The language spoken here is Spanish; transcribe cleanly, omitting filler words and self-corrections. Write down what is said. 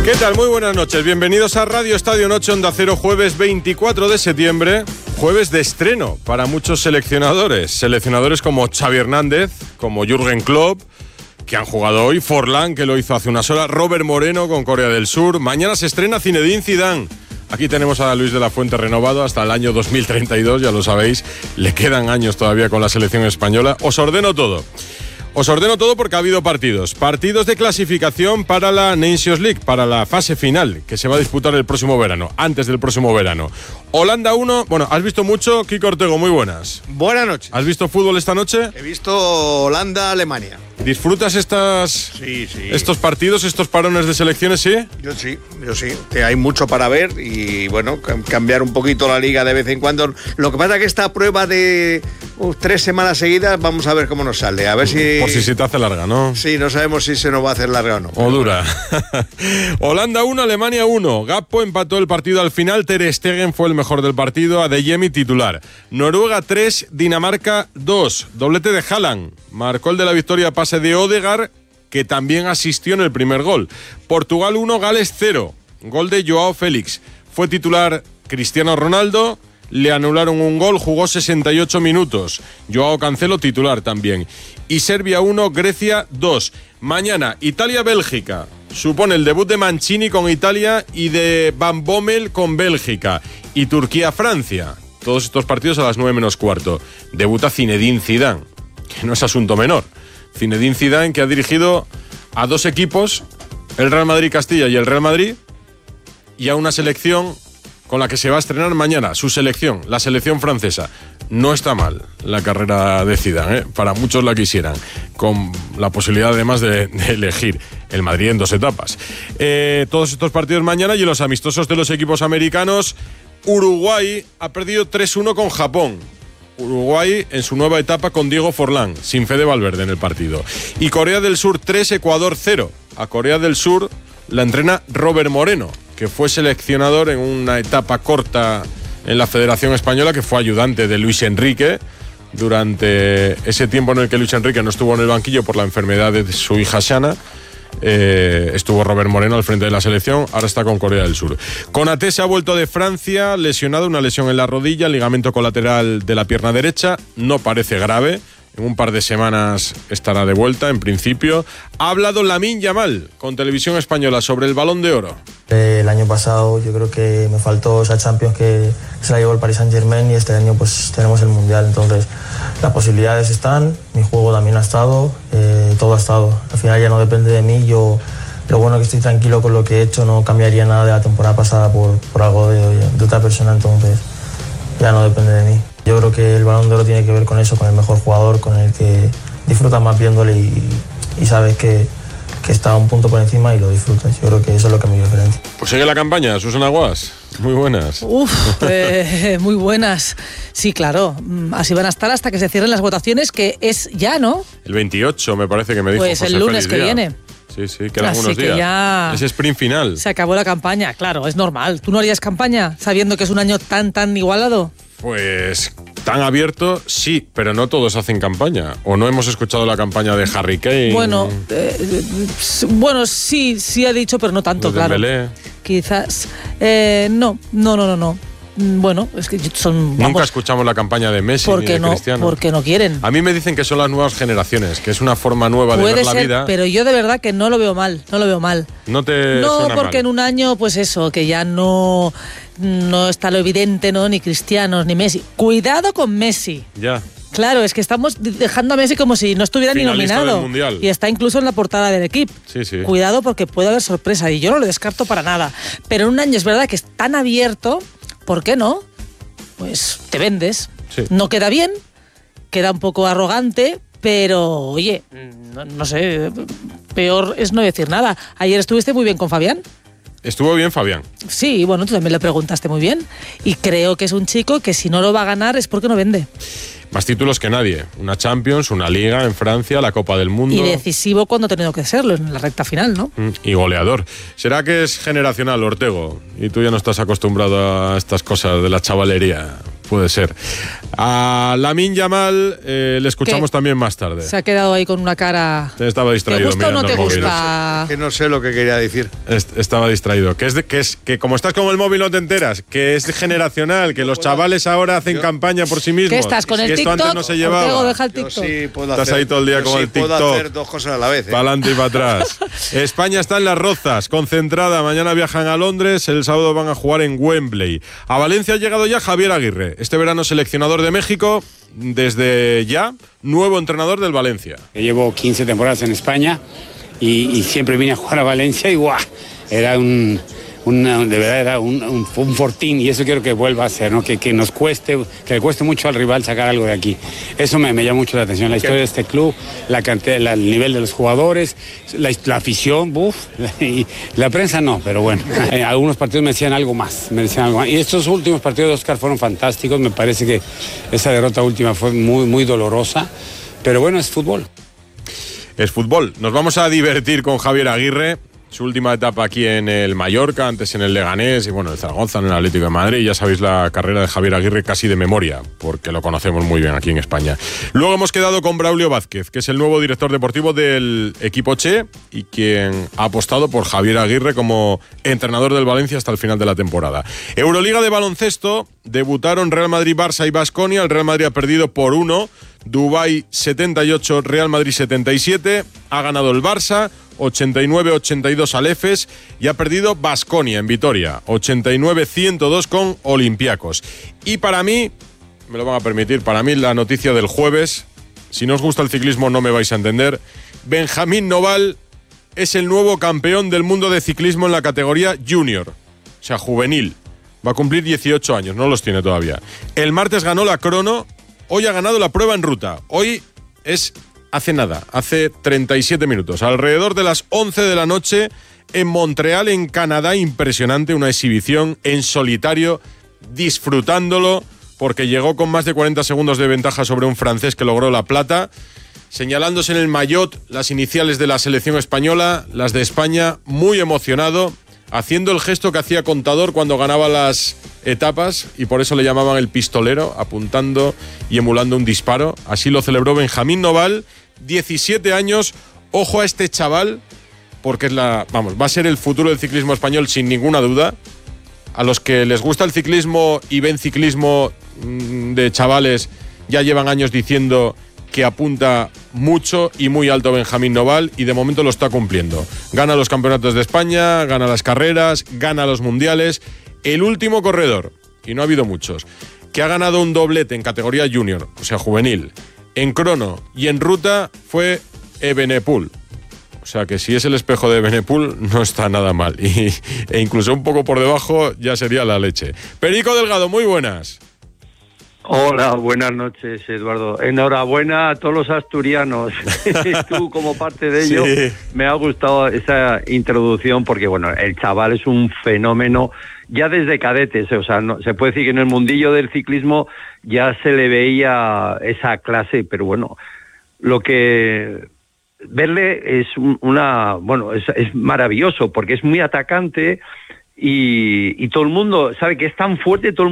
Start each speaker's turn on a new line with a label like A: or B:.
A: ¿Qué tal? Muy buenas noches. Bienvenidos a Radio Estadio Noche Onda Cero, jueves 24 de septiembre, jueves de estreno para muchos seleccionadores. Seleccionadores como Xavi Hernández, como Jürgen Klopp, que han jugado hoy, Forlán, que lo hizo hace unas horas, Robert Moreno con Corea del Sur. Mañana se estrena Zinedine Zidane. Aquí tenemos a Luis de la Fuente renovado hasta el año 2032, ya lo sabéis. Le quedan años todavía con la selección española. Os ordeno todo porque ha habido partidos de clasificación para la Nations League, para la fase final, que se va a disputar el próximo verano, antes del próximo verano. Holanda 1, bueno, ¿has visto mucho? Kiko Ortego, muy buenas.
B: Buenas noches.
A: ¿Has visto fútbol esta noche?
B: He visto Holanda-Alemania.
A: ¿Disfrutas
B: Sí.
A: estos partidos, estos parones de selecciones, sí?
B: Yo sí. Hay mucho para ver y, bueno, cambiar un poquito la liga de vez en cuando. Lo que pasa es que esta prueba de 3 semanas seguidas, vamos a ver cómo nos sale. A ver si...
A: Por si se te hace larga, ¿no?
B: Sí, no sabemos si se nos va a hacer larga o no.
A: O dura. Holanda 1, Alemania 1. Gakpo empató el partido al final. Ter Stegen fue el mejor del partido. Adeyemi titular. Noruega 3, Dinamarca 2. Doblete de Haaland. Marcó el de la victoria, pase de Odegaard, que también asistió en el primer gol. Portugal 1, Gales 0. Gol de Joao Félix. Fue titular Cristiano Ronaldo. Le anularon un gol, jugó 68 minutos. Joao Cancelo titular también. Y Serbia 1, Grecia 2. Mañana, Italia-Bélgica. Supone el debut de Mancini con Italia y de Van Bommel con Bélgica. Y Turquía-Francia. Todos estos partidos a las 9:15. Debuta Zinedine Zidane, que no es asunto menor. Zinedine Zidane, que ha dirigido a 2 equipos, el Real Madrid-Castilla y el Real Madrid, y a una selección con la que se va a estrenar mañana, su selección, la selección francesa. No está mal la carrera de Zidane, ¿eh? Para muchos la quisieran, con la posibilidad además de elegir el Madrid en 2 etapas. Todos estos partidos mañana y en los amistosos de los equipos americanos. Uruguay ha perdido 3-1 con Japón. Uruguay en su nueva etapa con Diego Forlán, sin Fede Valverde en el partido. Y Corea del Sur 3, Ecuador 0. A Corea del Sur la entrena Robert Moreno, que fue seleccionador en una etapa corta en la Federación Española, que fue ayudante de Luis Enrique durante ese tiempo en el que Luis Enrique no estuvo en el banquillo por la enfermedad de su hija Shana. Estuvo Robert Moreno al frente de la selección, ahora está con Corea del Sur. Konaté se ha vuelto de Francia, lesionado, una lesión en la rodilla, ligamento colateral de la pierna derecha, no parece grave. En un par de semanas estará de vuelta, en principio. Ha hablado Lamine Yamal con Televisión Española sobre el Balón de Oro.
C: El año pasado yo creo que me faltó esa Champions que se la llevó el Paris Saint-Germain y este año pues tenemos el Mundial. Entonces las posibilidades están, mi juego también ha estado, todo ha estado. Al final ya no depende de mí, lo bueno es que estoy tranquilo con lo que he hecho, no cambiaría nada de la temporada pasada por algo de otra persona, entonces ya no depende de mí. Yo creo que el Balón de Oro tiene que ver con eso, con el mejor jugador, con el que disfrutas más viéndole y sabes que está un punto por encima y lo disfrutas. Yo creo que eso es lo que me diferencia.
A: Pues sigue la campaña, Susana Guas. Muy buenas.
D: Muy buenas. Sí, claro. Así van a estar hasta que se cierren las votaciones, que es ya, ¿no?
A: El 28 me parece que me dijo
D: Pues
A: José
D: el lunes
A: Félix
D: que
A: Díaz.
D: viene.
A: Sí, quedan
D: Así
A: unos
D: que
A: días.
D: ya
A: Es sprint final.
D: Se acabó la campaña, claro, es normal. ¿Tú no harías campaña sabiendo que es un año tan igualado?
A: Pues tan abierto, sí, pero no todos hacen campaña. ¿O no hemos escuchado la campaña de Harry Kane?
D: Bueno, sí ha dicho, pero no tanto,
A: de
D: claro.
A: Dembélé.
D: Quizás. No. Bueno, es que son...
A: Nunca escuchamos la campaña de Messi ni de Cristiano.
D: Porque no quieren.
A: A mí me dicen que son las nuevas generaciones, que es una forma nueva de ver la vida.
D: Pero yo de verdad que no lo veo mal.
A: No te
D: No,
A: suena
D: porque
A: mal.
D: en un año, pues eso, que ya no está lo evidente, ¿no? Ni Cristiano, ni Messi. Cuidado con Messi.
A: Ya.
D: Claro, es que estamos dejando a Messi como si no estuviera
A: Finalista
D: ni nominado.
A: del Mundial.
D: Y está incluso en la portada del equipo.
A: Sí.
D: Cuidado porque puede haber sorpresa y yo no lo descarto para nada. Pero en un año es verdad que es tan abierto, ¿por qué no? Pues te vendes.
A: Sí.
D: No queda bien, queda un poco arrogante, pero oye, no sé, peor es no decir nada. Ayer estuviste muy bien con Fabián.
A: Estuvo bien Fabián.
D: Sí, bueno, tú también le preguntaste muy bien. Y creo que es un chico que si no lo va a ganar es porque no vende.
A: Más títulos que nadie. Una Champions, una Liga en Francia, la Copa del Mundo.
D: Y decisivo cuando ha tenido que serlo, en la recta final, ¿no?
A: Y goleador. ¿Será que es generacional, Ortego? Y tú ya no estás acostumbrado a estas cosas de la chavalería. puede ser. A Lamine Yamal le escuchamos también más tarde.
D: Se ha quedado ahí con una cara...
A: Estaba distraído.
D: ¿Te gusta o no te gusta?
B: Que no sé lo que quería decir.
A: Estaba distraído. Que como estás con el móvil no te enteras, que es generacional, que los chavales ahora hacen campaña por sí mismos.
D: ¿Qué estás con el
A: TikTok? Esto antes no se llevaba.
D: Ortego, deja el TikTok.
B: Sí puedo
A: Estás ahí todo el día con el TikTok.
B: Puedo hacer dos cosas a la vez.
A: Para adelante y para atrás. España está en las Rozas, concentrada. Mañana viajan a Londres, el sábado van a jugar en Wembley. A Valencia ha llegado ya Javier Aguirre. Este verano seleccionador de México, desde ya, nuevo entrenador del Valencia.
E: Llevo 15 temporadas en España y siempre vine a jugar a Valencia y ¡guau! Era de verdad era un fortín, y eso quiero que vuelva a ser, ¿no? Que nos cueste, que le cueste mucho al rival sacar algo de aquí. Eso me llama mucho la atención, la historia de este club, la cantidad, el nivel de los jugadores, la afición, y la prensa no, pero bueno, algunos partidos me decían algo más, y estos últimos partidos de Óscar fueron fantásticos. Me parece que esa derrota última fue muy, muy dolorosa, pero bueno, es fútbol.
A: Es fútbol. Nos vamos a divertir con Javier Aguirre. Su última etapa aquí en el Mallorca, antes en el Leganés y bueno, el Zaragoza, en el Atlético de Madrid. Ya sabéis la carrera de Javier Aguirre casi de memoria, porque lo conocemos muy bien aquí en España. Luego hemos quedado con Braulio Vázquez, que es el nuevo director deportivo del equipo Che y quien ha apostado por Javier Aguirre como entrenador del Valencia hasta el final de la temporada. Euroliga de baloncesto, debutaron Real Madrid, Barça y Baskonia. El Real Madrid ha perdido por 1. Dubái 78, Real Madrid 77. Ha ganado el Barça 89-82 al Efes y ha perdido Baskonia en Vitoria 89-102 con Olympiacos. Y para mí, me lo van a permitir, para mí la noticia del jueves, si no os gusta el ciclismo no me vais a entender, Benjamín Noval es el nuevo campeón del mundo de ciclismo en la categoría junior, o sea, juvenil. Va a cumplir 18 años, no los tiene todavía. El martes ganó la crono, hoy ha ganado la prueba en ruta. Hoy es hace nada, hace 37 minutos, alrededor de las 11 de la noche en Montreal, en Canadá. Impresionante, una exhibición en solitario, disfrutándolo, porque llegó con más de 40 segundos de ventaja sobre un francés que logró la plata, señalándose en el maillot las iniciales de la selección española, las de España, muy emocionado, haciendo el gesto que hacía Contador cuando ganaba las etapas, y por eso le llamaban el pistolero, apuntando y emulando un disparo. Así lo celebró Benjamín Noval, 17 años. Ojo a este chaval, porque va a ser el futuro del ciclismo español sin ninguna duda. A los que les gusta el ciclismo y ven ciclismo de chavales, ya llevan años diciendo que apunta mucho y muy alto Benjamín Noval, y de momento lo está cumpliendo. Gana los campeonatos de España, gana las carreras, gana los mundiales. El último corredor, y no ha habido muchos, que ha ganado un doblete en categoría junior, o sea, juvenil, en crono y en ruta, fue Evenepoel. O sea que si es el espejo de Evenepoel, no está nada mal. E incluso un poco por debajo ya sería la leche. Perico Delgado, muy buenas.
F: Hola, buenas noches, Eduardo. Enhorabuena a todos los asturianos. Tú, como parte de ello, sí. Me ha gustado esa introducción porque, bueno, el chaval es un fenómeno ya desde cadetes. O sea, no, se puede decir que en el mundillo del ciclismo ya se le veía esa clase, pero bueno, lo que verle es es maravilloso porque es muy atacante y todo el mundo sabe que es tan fuerte, todo el